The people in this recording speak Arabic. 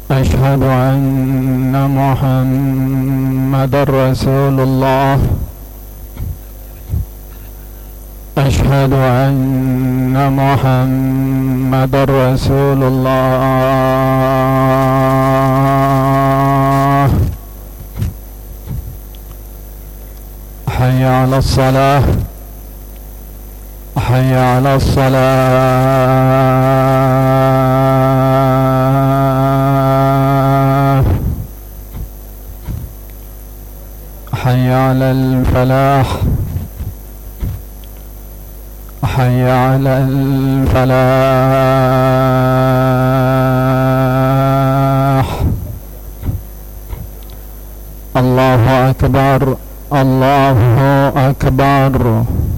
أشهد أن محمدًا رسول الله. أشهد أن محمدًا رسول الله. حي على الصلاة، حي على الصلاة، حي على الفلاح، حي على الفلاح. الله أكبر، الله أكبر.